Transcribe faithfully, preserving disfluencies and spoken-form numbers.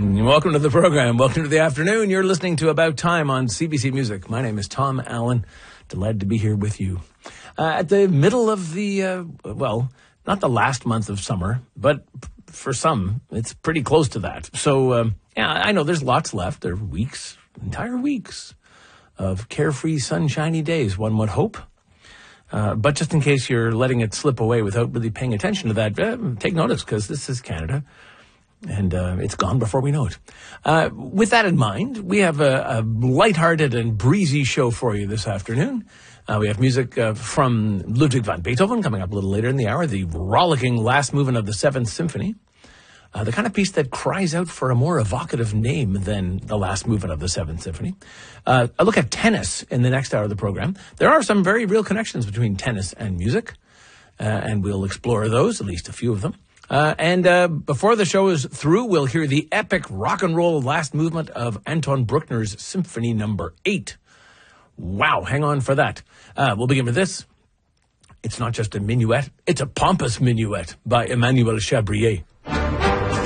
Welcome to the program. Welcome to the afternoon. You're listening to About Time on C B C Music. My name is Tom Allen. Delighted to be here with you. Uh, at the middle of the, uh, well, not the last month of summer, but for some, it's pretty close to that. So, um, yeah, I know there's lots left. There are weeks, entire weeks of carefree, sunshiny days, one would hope. Uh, but just in case you're letting it slip away without really paying attention to that, uh, take notice, because this is Canada. And uh, it's gone before we know it. Uh, with that in mind, we have a, a lighthearted and breezy show for you this afternoon. Uh, we have music uh, from Ludwig van Beethoven coming up a little later in the hour, the rollicking last movement of the Seventh Symphony, uh, the kind of piece that cries out for a more evocative name than the last movement of the Seventh Symphony. Uh, a look at tennis in the next hour of the program. There are some very real connections between tennis and music, uh, and we'll explore those, at least a few of them. Uh, and uh, before the show is through, we'll hear the epic rock and roll last movement of Anton Bruckner's Symphony Number eight. Wow, hang on for that. Uh, we'll begin with this. It's not just a minuet, it's a pompous minuet by Emmanuel Chabrier.